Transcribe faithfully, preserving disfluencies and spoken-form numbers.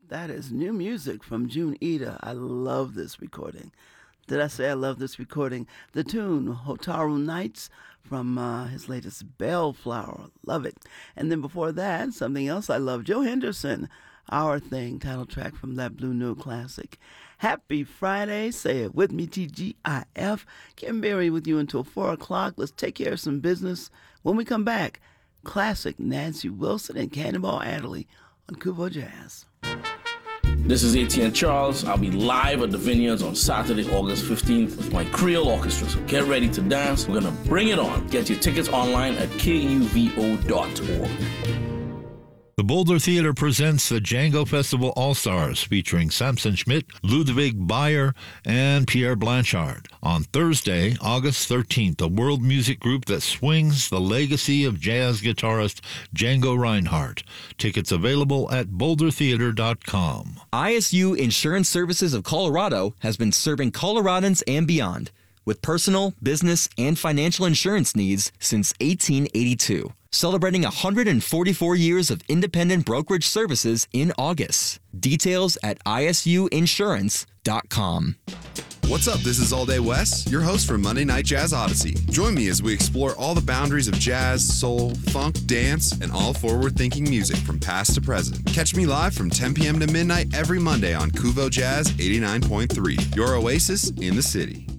That is new music from June Ida. I love this recording. Did I say I love this recording? The tune, Hotaru Nights, from uh, his latest Bellflower. Love it. And then before that, something else I love, Joe Henderson, Our Thing, title track from that Blue Note classic. Happy Friday. Say it with me, T G I F. Kim Berry with you until four o'clock. Let's take care of some business. When we come back, classic Nancy Wilson and Cannonball Adderley on Kuvo Jazz. This is A T N Charles. I'll be live at the Vineyards on Saturday, August fifteenth with my Creole Orchestra. So get ready to dance. We're going to bring it on. Get your tickets online at K U V O dot org. The Boulder Theater presents the Django Festival All-Stars featuring Samson Schmidt, Ludwig Bayer, and Pierre Blanchard. On Thursday, August thirteenth, a world music group that swings the legacy of jazz guitarist Django Reinhardt. Tickets available at boulder theater dot com. I S U Insurance Services of Colorado has been serving Coloradans and beyond with personal, business, and financial insurance needs since eighteen eighty-two. Celebrating one hundred forty-four years of independent brokerage services in August. Details at I S U insurance dot com. What's up? This is All Day West, your host for Monday Night Jazz Odyssey. Join me as we explore all the boundaries of jazz, soul, funk, dance, and all forward-thinking music from past to present. Catch me live from ten p.m. to midnight every Monday on Kuvo Jazz eighty-nine point three, your oasis in the city.